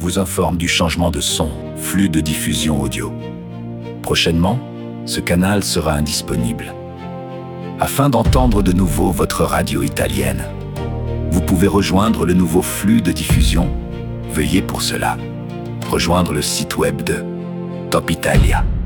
vous informe du changement de son, flux de diffusion audio. Prochainement, ce canal sera indisponible. Afin d'entendre de nouveau votre radio italienne, vous pouvez rejoindre le nouveau flux de diffusion. Veuillez pour cela rejoindre le site web de Top Italia.